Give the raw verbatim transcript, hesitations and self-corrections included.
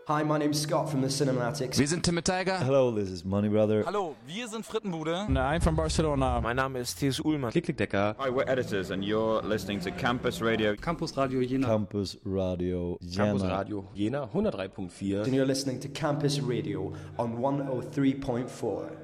Hi, my name's Scott from the Cinematics. Wir sind Tim Tiger. Hello, this is Money Brother. Hallo, wir sind Frittenbude. I'm from Barcelona. Mein Name ist Thies Uhlmann. Klick-Klick-Decker. Hi, we're editors and you're listening to Campus Radio. Campus Radio Jena. Campus Radio Jena. Campus Radio Jena hundertdrei Komma vier. And you're listening to Campus Radio on one oh three point four.